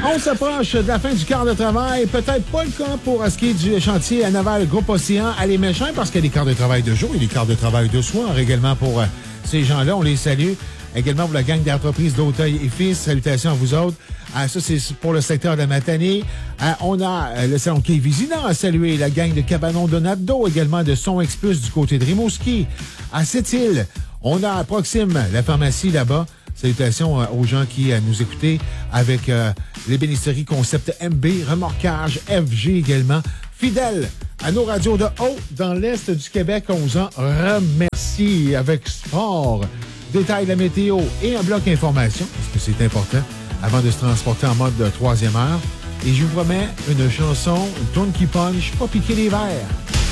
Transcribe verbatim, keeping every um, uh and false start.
On s'approche de la fin du quart de travail. Peut-être pas le cas pour ce qui est du chantier à Naval Groupe Océan à Les Méchants parce qu'il y a des quarts de travail de jour et des quarts de travail de soir également pour euh, ces gens-là. On les salue. Également pour la gang d'entreprises d'Auteuil et Fils. Salutations à vous autres. Ah, ça, c'est pour le secteur de Matane. Ah, on a euh, le salon Quai Vizina à saluer. La gang de Cabanon Donado, également de Son Explus du côté de Rimouski. À Sept-Îles, on a à Proxime la pharmacie là-bas. Salutations euh, aux gens qui euh, nous écoutaient avec euh, l'ébénisterie Concept M B, Remorquage, F G également. Fidèles à nos radios de haut dans l'Est du Québec, on vous en remercie avec sport. Détail de la météo et un bloc information, parce que c'est important, avant de se transporter en mode de troisième heure. Et je vous promets une chanson, une tourne qui punch, pas piquer les verres.